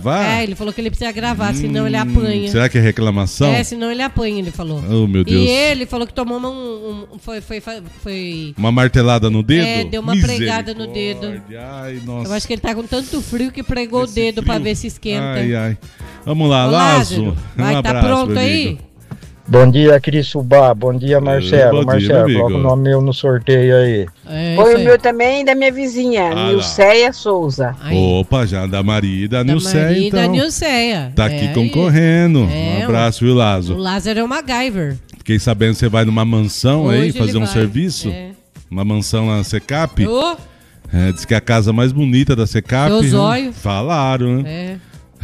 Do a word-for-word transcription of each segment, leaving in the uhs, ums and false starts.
gravar? É, ele falou que ele precisa gravar, hum, senão ele apanha. Será que é reclamação? É, senão ele apanha, ele falou. Oh, meu Deus. E ele falou que tomou uma, um, um, foi, foi, foi... uma martelada no dedo? É, deu uma pregada no dedo. Ai, nossa. Eu acho que ele tá com tanto frio que pregou Esse o dedo frio. Pra ver se esquenta. Ai, ai. Vamos lá, Ô, Lázaro. Vai, um tá abraço, pronto aí? Bom dia, Cris Subá. Bom dia, Marcelo. Bom dia, Marcelo, coloca o nome meu no sorteio aí. É, Foi o meu também da minha vizinha, ah, Nilceia Souza. Aí. Opa, já da Maria e da, da Nilceia, Maria então. Da Nilceia. Tá aqui é concorrendo. É, um abraço, viu, Lázaro? O Lázaro é o MacGyver. Fiquei sabendo que você vai numa mansão Hoje aí fazer um vai. serviço. É. Uma mansão na Secap. Oh. É, diz que é a casa mais bonita da Secap. Seu zóio. Falaram, né? É.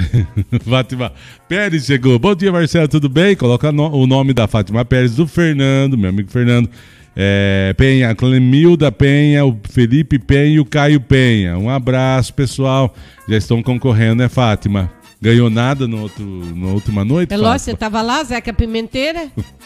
Fátima Pérez chegou. Bom dia, Marcelo, tudo bem? Coloca no, o nome da Fátima Pérez, do Fernando, meu amigo Fernando é, Penha, a Clemilda Penha, o Felipe Penha e o Caio Penha. Um abraço, pessoal. Já estão concorrendo, né, Fátima? Ganhou nada no outro, na última noite? É lógico, você tava lá, Zeca Pimenteira?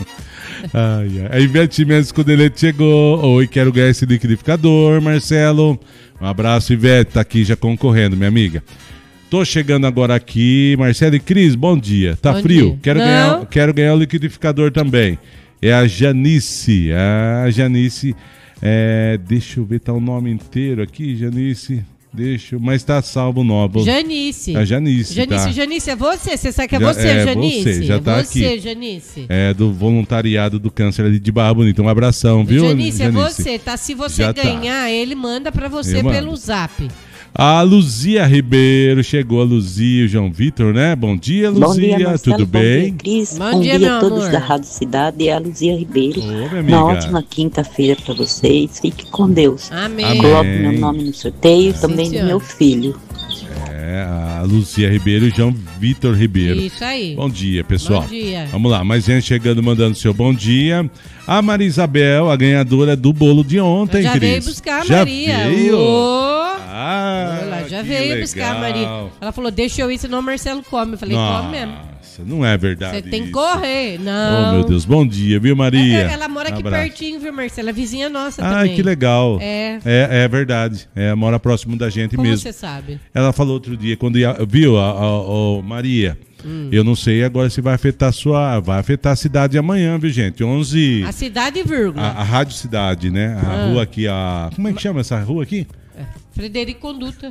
Ai, ai. A Ivete Mendes Escudelete chegou. Oi, quero ganhar esse liquidificador, Marcelo. Um abraço, Ivete, tá aqui já concorrendo, minha amiga. Tô chegando agora aqui, Marcelo e Cris, bom dia. Tá bom frio? Dia. Quero ganhar, quero ganhar o liquidificador também. É a Janice. A Janice, é, deixa eu ver, tá o nome inteiro aqui, Janice. Deixa eu, mas tá salvo o nome. Janice. A Janice, Janice, tá. Janice, é você? Você sabe que é Já, você, é Janice? Você, já tá é aqui. você, Janice. É do voluntariado do câncer ali de Barra Bonita. Um abração, viu, Janice? Janice? É você, tá? Se você já ganhar, tá. Ele manda pra você eu pelo mando. Zap. A Luzia Ribeiro, chegou a Luzia, o João Vitor, né? Bom dia, Luzia, bom dia, Marcelo, tudo bom bem? Dia, Cris. Bom, bom dia, dia a todos amor. da Rádio Cidade, é a Luzia Ribeiro. Ô, minha Uma amiga. ótima quinta-feira para vocês, fique com Deus. Amém. Coloque meu nome no sorteio, Sim, também senhora. do meu filho. É, a Luzia Ribeiro e o João Vitor Ribeiro. Isso aí. Bom dia, pessoal. Bom dia. Vamos lá, mais gente chegando, mandando seu bom dia. A Maria Isabel, a ganhadora do bolo de ontem, já Cris. veio buscar a já Maria. Veio? Oh. Ah, Ela já que veio legal. buscar a Maria. Ela falou, deixa eu ir, senão o Marcelo come. Eu falei, Nossa, come mesmo. não é verdade. Você tem que isso. correr. Não. Oh, meu Deus, bom dia, viu, Maria? É, ela mora Um aqui abraço. pertinho, viu, Marcelo? É vizinha nossa Ai, também. que legal. É. É, é verdade. É, mora próximo da gente Como mesmo. você sabe? Ela falou outro dia, quando ia, viu, a, a, a Maria, hum. eu não sei agora se vai afetar a sua, vai afetar a cidade amanhã, viu, gente? onze... A cidade, vírgula. A, a Rádio Cidade, né? A Ah. rua aqui, a... Como é que chama essa rua aqui? É. Frederico Conduta.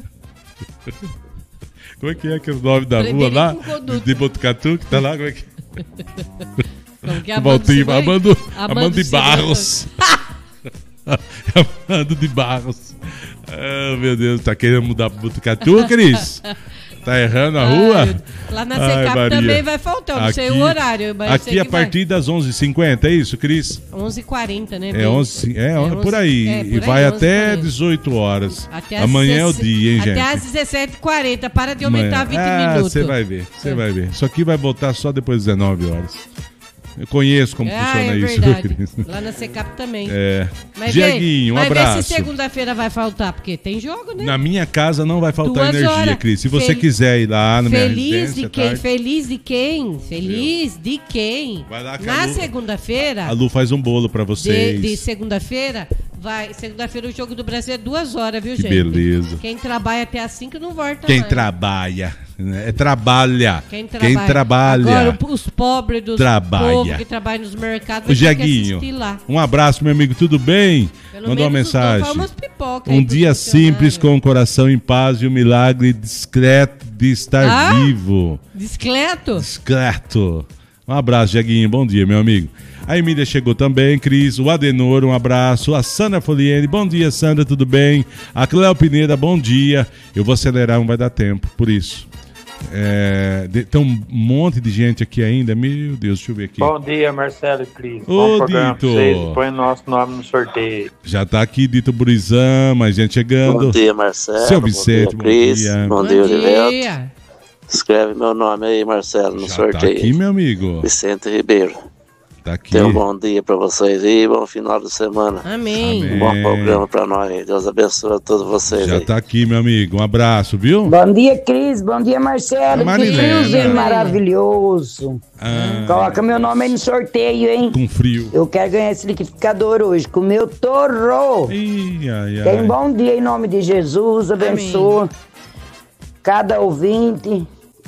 Como é que é que é o nome da Frederico rua lá? Conduta. De Botucatu, que tá lá, como é que... Como que é? Valtinho, Amando, Amando Amando de Silva. Barros. Amando de Barros. Ah, meu Deus, tá querendo mudar pro Botucatu, Cris? Tá errando a rua? Ai, lá na Ai, Secap Maria. também vai faltar, eu não sei Aqui- o horário. Mas eu sei Aqui a que vai. partir das onze e cinquenta, é isso, Cris? onze e quarenta, né? É, bem? onze, é, É por aí. onze, é, e por aí, vai onze e até quarenta. dezoito horas. Até às Amanhã é o dezessete dia, hein, gente? Até às dezessete e quarenta, para de aumentar Amanhã. vinte ah, minutos. Você vai ver, você É. vai ver. Isso aqui vai voltar só depois das dezenove horas. Eu conheço como Ah, funciona é isso, viu, verdade. Cris? Lá na Secap também. É. Mas Dieguinho, um vê, abraço. Mas vê se segunda-feira vai faltar, porque tem jogo, né? Na minha casa não vai faltar Duas energia, horas. Cris. Se você Fel- quiser ir lá na minha Feliz residência, de quem? tarde, Feliz de quem? Feliz de quem? Vai lá que a Na Lu- segunda-feira, a Lu faz um bolo pra de, vocês. de segunda-feira, vai. Segunda-feira o jogo do Brasil é duas horas, viu, Que gente? beleza. Quem trabalha até às cinco não volta Quem mais. trabalha, né? É trabalha. Quem Quem trabalha. trabalha. Agora, os pobres dos Trabalha. povo que trabalham nos mercados O vai ter que Jeguinho, assistir lá. um abraço, meu amigo, tudo bem? Pelo Mandou uma menos os dois mensagem. fazem umas pipoca aí Um pros dia simples funcionários. com o coração em paz e o milagre discreto de estar Ah? vivo. Discreto? Discreto. Um abraço, Jeguinho, bom dia, meu amigo. A Emília chegou também, Cris, o Adenor, um abraço. A Sandra Foliene, bom dia, Sandra, tudo bem? A Cléo Pineda, bom dia. Eu vou acelerar, não vai dar tempo, por isso. É, de- tem um monte de gente aqui ainda, meu Deus, deixa eu ver aqui. Bom dia, Marcelo e Cris. Ô, Bom programa Dito. pra vocês. Põe o nosso nome no sorteio. Já tá aqui Dito Burizão, mais gente chegando. Bom dia, Marcelo. Seu Vicente, bom dia, Cris. bom dia. Bom, Bom dia, Oliveto. dia. Escreve meu nome aí, Marcelo, no Já sorteio. tá aqui, meu amigo. Vicente Ribeiro. Tá aqui. Tenha um bom dia pra vocês aí, bom final de semana. Amém. Amém. Um bom programa pra nós aí. Deus abençoe a todos vocês Já aí. tá aqui, meu amigo. Um abraço, viu? Bom dia, Cris. Bom dia, Marcelo. Que Marilena. friozinho maravilhoso. Ah, Coloca meu nome aí no sorteio, hein? com frio. Eu quero ganhar esse liquidificador hoje com o meu torro. Ih, ai, ai. Tenha um bom dia em nome de Jesus. Abençoa cada ouvinte.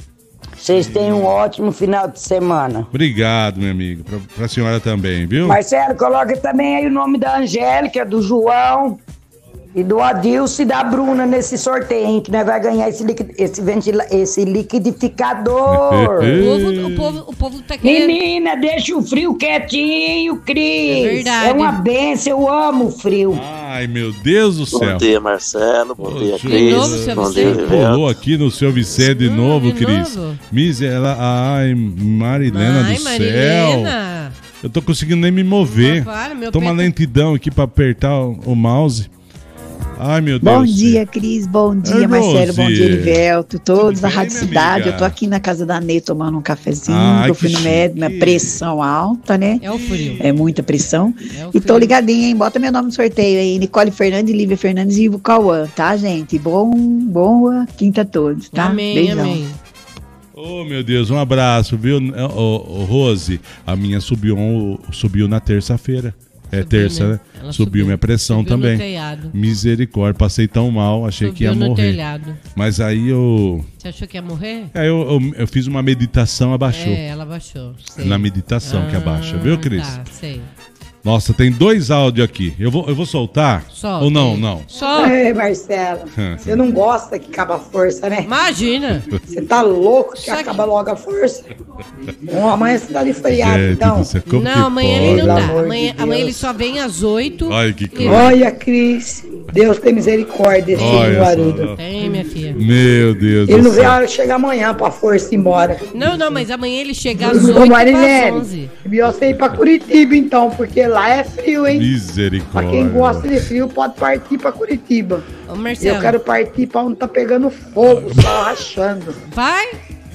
Vocês tenham um ótimo final de semana. Obrigado, meu amigo. Pra, pra senhora também, viu? Marcelo, coloca também aí o nome da Angélica, do João e do Adilson e da Bruna nesse sorteio, hein, que nós vai ganhar esse, liquid, esse, ventila, esse liquidificador. O povo, o, povo, o povo tá querendo... Menina, deixa o frio quietinho, Cris. É verdade. É uma benção, eu amo o frio. Ai, meu Deus do céu. Bom dia, Marcelo. Bom Ô, dia, de Cris. novo, seu Bom dia, Vicente? Pulou Rivelto. aqui no seu Vicente de Hum, novo, de Cris. novo? Miss, ela. Ai, Marilena Ai, do céu. Marilena. Eu tô conseguindo nem me mover. Ah, para, meu Toma pé tá- lentidão aqui pra apertar o, o mouse. Ai, meu Deus. Bom dia, Cris. Bom dia, Oi, Marcelo. Bom Rosi. dia, Erivelto. Todos Tudo da bem, Rádio minha Cidade. amiga? Eu tô aqui na casa da Ney tomando um cafezinho. Ai, eu que fui no médico, minha chique. pressão alta, né? É o frio. É muita pressão. É o E tô frio. ligadinha, hein? Bota meu nome no sorteio aí. Nicole Fernandes, Lívia Fernandes e Ivo Cauã, tá, gente? Bom, boa quinta a todos, tá? Amém, Beijão. amém. Oh, meu Deus, um abraço, viu? Ô, ô, Rose, a minha subiu, um- subiu na terça-feira. É Subiu, terça, né? né? Ela Subiu, subiu. minha pressão Subiu no também. telhado. Misericórdia, passei tão mal, achei que ia Subiu no morrer. telhado. Mas aí eu, Você achou que ia morrer? aí eu, eu, eu fiz uma meditação, abaixou. É, ela baixou. Sei. Na meditação que abaixa, viu, Cris? Tá, sei. Nossa, tem dois áudios aqui. Eu vou, eu vou soltar? Solta Ou não, aí. não? Só. Ei, Marcelo, você não gosta que acaba a força, né? Imagina. Você tá louco que Só que- acaba logo a força? Bom, amanhã você tá de feriado, Gente então. do céu, como que Não, amanhã ele não pode? dá. Pelo amor de Amanhã, Deus. amanhã ele só vem às oito. Olha que coisa. Olha, Cris, Deus tem misericórdia desse Olha Guarudo. só. Tem, minha filha. Meu Deus Ele do não vê a céu. hora de chegar amanhã pra força ir embora. Não, não, mas amanhã ele chega às Ô, oito e às Marinelli, onze. melhor você ir pra Curitiba, então, porque lá é frio, hein? Pra Misericórdia. quem gosta de frio, pode partir pra Curitiba. Ô, Marcelo, Eu quero partir pra onde tá pegando fogo, só rachando. vai.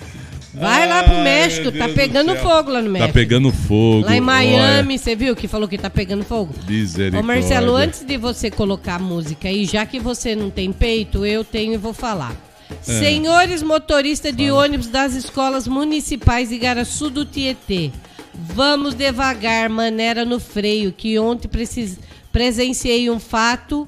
Vai lá pro Ai, México, meu tá Deus pegando do céu. fogo lá no México. Tá pegando fogo. Lá em Miami, Olha, você viu que falou que tá pegando fogo? misericórdia. Ô Marcelo, antes de você colocar a música aí, já que você não tem peito, eu tenho e vou falar. É. Senhores motoristas de ônibus das escolas municipais de Igaraçu do Tietê, vamos devagar, maneira no freio, que ontem precis... presenciei um fato.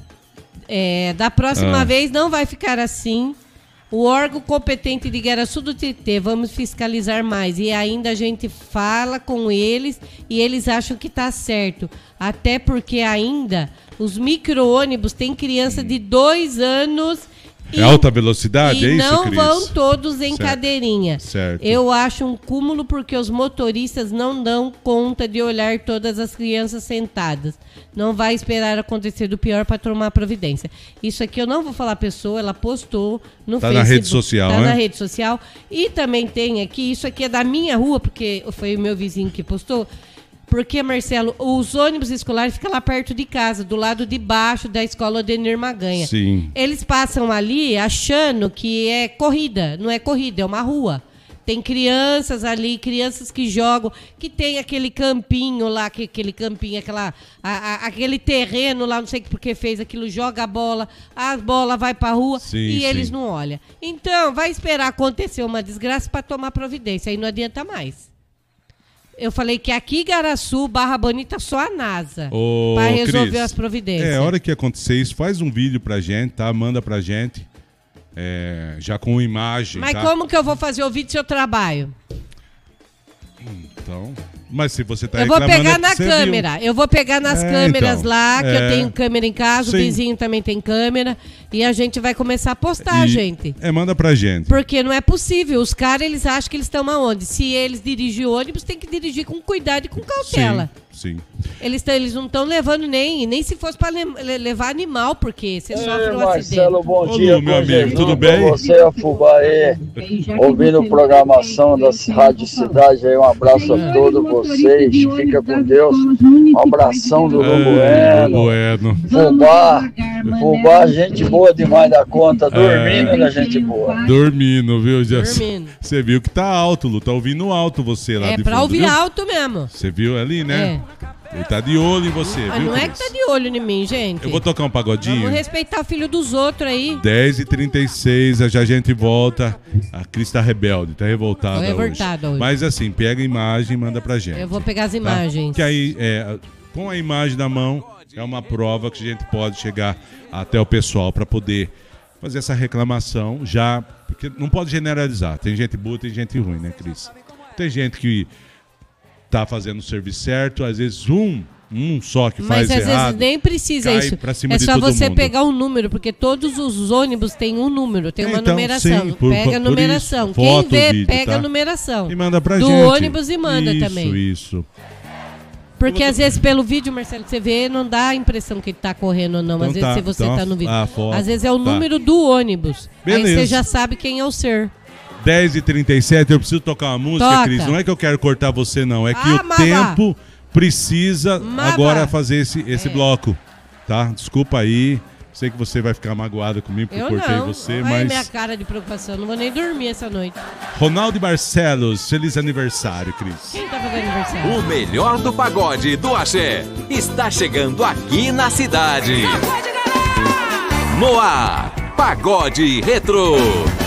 É, da próxima Ah. vez não vai ficar assim. O órgão competente de Igaraçu do Tietê, vamos fiscalizar mais. E ainda a gente fala com eles e eles acham que tá certo. Até porque ainda os micro-ônibus têm criança de dois anos É alta velocidade, e é isso, não Cris? vão todos em Certo. cadeirinha. Certo. Eu acho um cúmulo porque os motoristas não dão conta de olhar todas as crianças sentadas. Não vai esperar acontecer do pior para tomar providência. Isso aqui eu não vou falar a pessoa, ela postou no Tá Facebook. na rede social, Tá né? na rede social. E também tem aqui, isso aqui é da minha rua, porque foi o meu vizinho que postou. Porque, Marcelo, os ônibus escolares ficam lá perto de casa, do lado de baixo da escola Odenir Maganha. Sim. Eles passam ali achando que é corrida. Não é corrida, é uma rua. Tem crianças ali, crianças que jogam, que tem aquele campinho lá, que, aquele campinho, aquela, a- a- aquele terreno lá, não sei por que fez aquilo, joga a bola, a bola vai pra rua Sim, e sim. eles não olham. Então, vai esperar acontecer uma desgraça para tomar providência, aí não adianta mais. Eu falei que aqui, Igaraçu, Barra Bonita, só a NASA Ô, para resolver Cris, as providências. É, a hora que acontecer isso, faz um vídeo pra gente, tá? Manda pra gente. É, já com imagem, Mas tá? como que eu vou fazer o vídeo se eu trabalho? Então, mas se você tá Eu vou reclamando, pegar é na porque você câmera. Eu vou pegar nas É, câmeras então. lá, que É. eu tenho câmera em casa, Sim. o vizinho também tem câmera. E a gente vai começar a postar, viu? E- gente. É, manda pra gente. Porque não é possível. Os caras, eles acham que eles estão aonde? Se eles dirigem ônibus, tem que dirigir com cuidado e com cautela. Sim, sim. Eles, tão- eles não estão levando nem, nem se fosse para levar animal, porque você sofre um Marcelo, acidente. bom Ô, dia, Lu, meu com amigo, Jesus, tudo pra bem? Você, a Fubaê, ouvindo programação da Rádio Cidade aí, um abraço a todos vocês, fica com Deus, um abração do Lu É, Bueno, Bueno. Fubá, Fubá, gente boa demais da conta, dormindo na gente boa. Dormindo, viu? Já- Dormindo. Você viu que tá alto, Lu. Tá ouvindo alto você lá É de pra fundo, ouvir viu? alto mesmo. Você viu ali, né? É. Ele tá de olho em você, Ah, viu, não é Cris? que tá de olho em mim, gente. Eu vou tocar um pagodinho. Vamos respeitar o filho dos outros aí. dez e trinta e seis, já a gente volta. A Cris tá rebelde, tá revoltada Tô hoje. revoltada hoje. Mas assim, pega a imagem e manda pra gente. Eu vou pegar as tá? imagens. Que aí, é, com a imagem na mão, é uma prova que a gente pode chegar até o pessoal pra poder fazer essa reclamação já, porque não pode generalizar. Tem gente boa, tem gente ruim, né, Cris? Tem gente que tá fazendo o serviço certo, às vezes um, um só que Mas faz às errado. vezes nem precisa cai isso. pra cima É de só todo você mundo. pegar um número, porque todos os ônibus têm um número, tem uma Então, numeração. sim, por- pega a por numeração. isso, Quem foto, vê, vídeo, pega tá? a numeração. E manda pra do gente. ônibus e manda isso, também. Isso, isso. Porque às vezes pelo vídeo, Marcelo, que você vê, não dá a impressão que ele tá correndo ou não. Então às vezes tá, se você então tá no vídeo. a foto, às vezes é o tá. número do ônibus. Beleza. Aí você já sabe quem é o ser. dez e trinta e sete, eu preciso tocar uma música, Toca. Cris. Não é que eu quero cortar você, não. É que Ah, o Mava. tempo precisa Mava. agora fazer esse, esse É. bloco. Tá? Desculpa aí. Sei que você vai ficar magoado comigo porque Eu eu cortei não. você, Olha mas. minha cara de preocupação. Não vou nem dormir essa noite. Ronaldo Barcelos, feliz aniversário, Cris. Quem tá fazendo aniversário? O melhor do pagode do axé está chegando aqui na cidade. No ar, Pagode Retro.